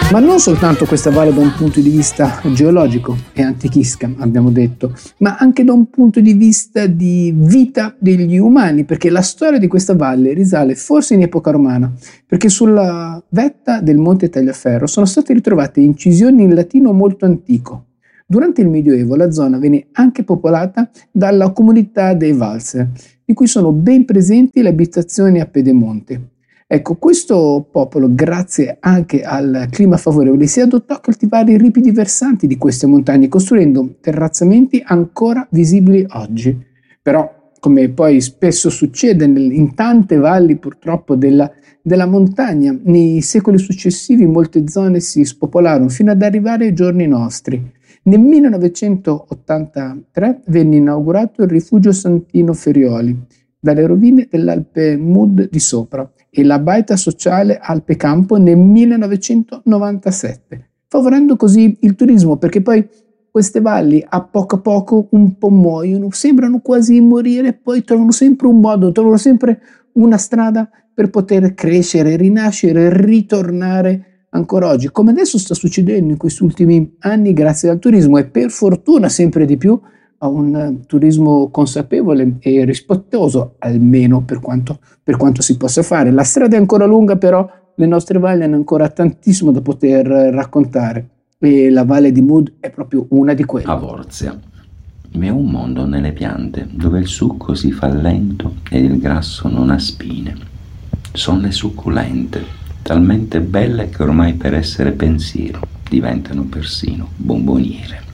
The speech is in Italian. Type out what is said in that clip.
Ma non soltanto questa valle da un punto di vista geologico è antichissima, abbiamo detto, ma anche da un punto di vista di vita degli umani, perché la storia di questa valle risale forse in epoca romana, perché sulla vetta del Monte Tagliaferro sono state ritrovate incisioni in latino molto antico. Durante il Medioevo la zona venne anche popolata dalla comunità dei Valser, di cui sono ben presenti le abitazioni a Pedemonte. Ecco, questo popolo, grazie anche al clima favorevole, si adottò a coltivare i ripidi versanti di queste montagne, costruendo terrazzamenti ancora visibili oggi. Però, come poi spesso succede in tante valli purtroppo della montagna, nei secoli successivi molte zone si spopolarono fino ad arrivare ai giorni nostri. Nel 1983 venne inaugurato il rifugio Santino Ferioli, dalle rovine dell'Alpe Mud di sopra, e la baita sociale Alpe Campo nel 1997, favorendo così il turismo, perché poi queste valli a poco un po' muoiono, sembrano quasi morire, poi trovano sempre un modo, trovano sempre una strada per poter crescere, rinascere, ritornare ancora oggi, come adesso sta succedendo in questi ultimi anni grazie al turismo, e per fortuna sempre di più a un turismo consapevole e rispettoso, almeno per quanto si possa fare. La strada è ancora lunga, però le nostre valli hanno ancora tantissimo da poter raccontare, e la Valle di Mud è proprio una di quelle. Avorzia. Vi è un mondo nelle piante dove il succo si fa lento ed il grasso non ha spine. Sono le succulente, talmente belle che ormai per essere pensiero diventano persino bomboniere.